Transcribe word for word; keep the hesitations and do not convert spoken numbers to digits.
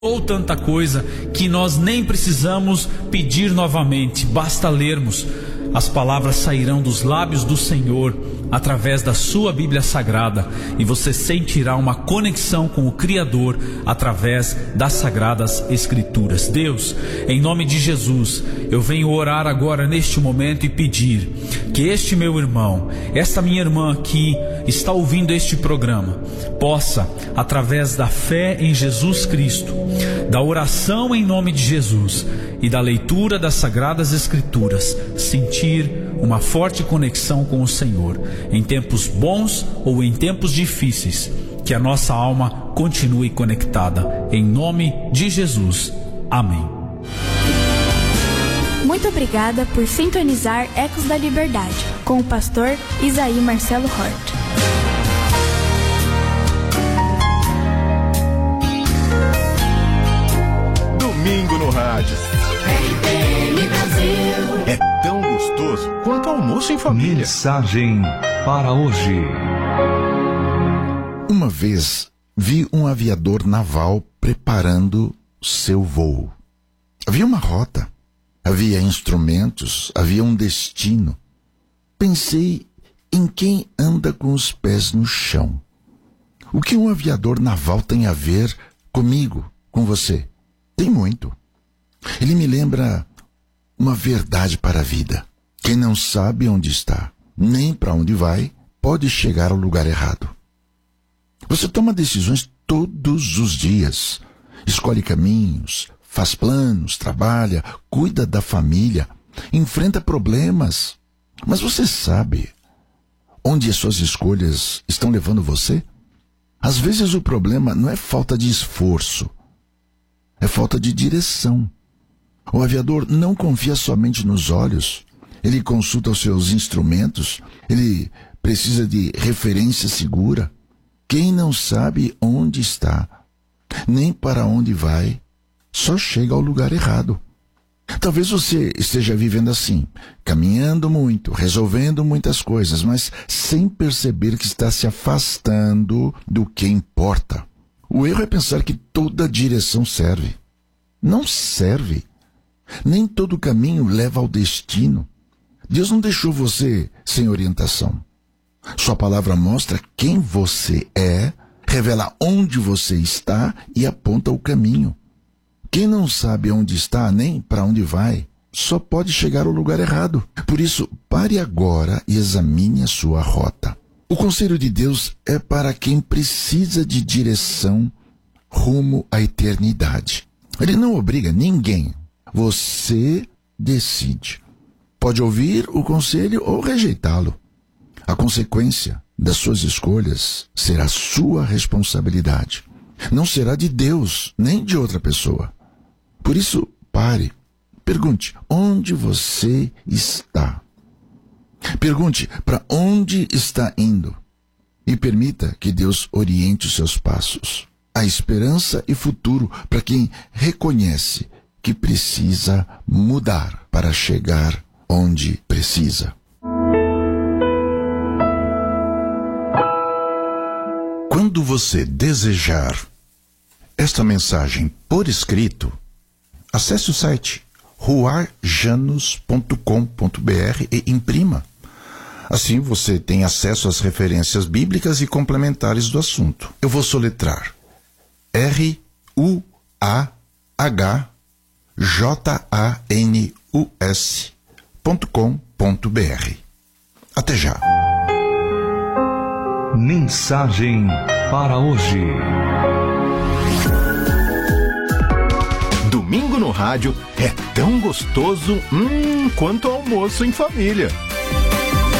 ou tanta coisa que nós nem precisamos pedir novamente, basta lermos. As palavras sairão dos lábios do Senhor através da sua Bíblia Sagrada, e você sentirá uma conexão com o Criador através das Sagradas Escrituras. Deus, em nome de Jesus, eu venho orar agora neste momento e pedir que este meu irmão, esta minha irmã que está ouvindo este programa, possa, através da fé em Jesus Cristo, da oração em nome de Jesus e da leitura das Sagradas Escrituras, sentir uma forte conexão com o Senhor, em tempos bons ou em tempos difíceis, que a nossa alma continue conectada, em nome de Jesus, amém. Muito obrigada por sintonizar Ecos da Liberdade, com o pastor Isaí Marcelo Hort. Domingo no rádio. É tão gostoso quanto almoço em família. Mensagem para hoje. Uma vez vi um aviador naval preparando seu voo. Havia uma rota, havia instrumentos, havia um destino. Pensei em quem anda com os pés no chão. O que um aviador naval tem a ver comigo, com você? Tem muito. Ele me lembra uma verdade para a vida. Quem não sabe onde está, nem para onde vai, pode chegar ao lugar errado. Você toma decisões todos os dias. Escolhe caminhos, faz planos, trabalha, cuida da família, enfrenta problemas. Mas você sabe onde as suas escolhas estão levando você? Às vezes o problema não é falta de esforço, é falta de direção. O aviador não confia somente nos olhos, ele consulta os seus instrumentos, ele precisa de referência segura. Quem não sabe onde está, nem para onde vai, só chega ao lugar errado. Talvez você esteja vivendo assim, caminhando muito, resolvendo muitas coisas, mas sem perceber que está se afastando do que importa. O erro é pensar que toda direção serve. Não serve. Nem todo caminho leva ao destino. Deus não deixou você sem orientação. Sua palavra mostra quem você é, revela onde você está e aponta o caminho. Quem não sabe onde está nem para onde vai, só pode chegar ao lugar errado. Por isso, pare agora e examine a sua rota. O conselho de Deus é para quem precisa de direção rumo à eternidade. Ele não obriga ninguém. Você decide. Pode ouvir o conselho ou rejeitá-lo. A consequência das suas escolhas será sua responsabilidade. Não será de Deus, nem de outra pessoa. Por isso, pare. Pergunte, onde você está? Pergunte, para onde está indo? E permita que Deus oriente os seus passos. Há esperança e futuro para quem reconhece que precisa mudar para chegar onde precisa. Quando você desejar esta mensagem por escrito, acesse o site ruar janos ponto com ponto b r e imprima. Assim você tem acesso às referências bíblicas e complementares do assunto. Eu vou soletrar R U A H J A N U S ponto com ponto b r. Até já. Mensagem para hoje. Domingo no rádio é tão gostoso hum, quanto almoço em família.